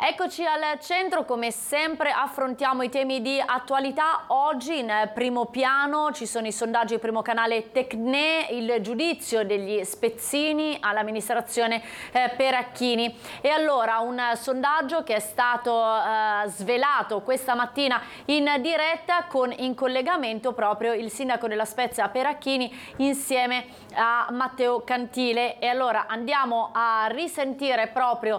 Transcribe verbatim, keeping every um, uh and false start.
Eccoci al centro, come sempre affrontiamo i temi di attualità. Oggi in primo piano ci sono i sondaggi del primo canale Tecne, il giudizio degli spezzini all'amministrazione eh, Peracchini. E allora un sondaggio che è stato eh, svelato questa mattina in diretta con in collegamento proprio il sindaco della Spezia Peracchini insieme a Matteo Cantile. E allora andiamo a risentire proprio